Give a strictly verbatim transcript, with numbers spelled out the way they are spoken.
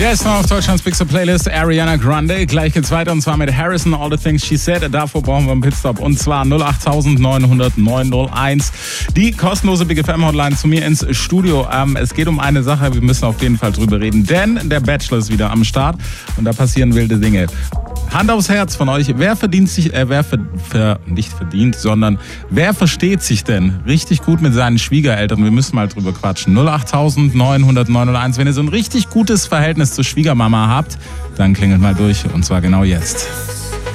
Yes, noch auf Deutschlands Big Star Playlist, Ariana Grande. Gleich geht's weiter und zwar mit Harrison, All the Things She Said. Davor brauchen wir einen Pitstop und zwar null acht neun null null neun null eins. Die kostenlose Big F M Hotline zu mir ins Studio. Ähm, es geht um eine Sache, wir müssen auf jeden Fall drüber reden, denn der Bachelor ist wieder am Start und da passieren wilde Dinge. Hand aufs Herz von euch, wer verdient sich, äh, wer ver, ver, nicht verdient, sondern wer versteht sich denn richtig gut mit seinen Schwiegereltern? Wir müssen mal drüber quatschen. null acht neun null null neun null eins. Wenn ihr so ein richtig gutes Verhältnis zur Schwiegermama habt, dann klingelt mal durch und zwar genau jetzt.